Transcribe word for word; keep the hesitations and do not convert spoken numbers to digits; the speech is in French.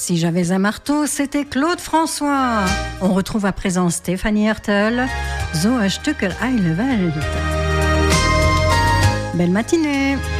Si j'avais un marteau, c'était Claude François. On retrouve à présent Stéphanie Hertel. So ein Stückel Eile Welt. Belle matinée.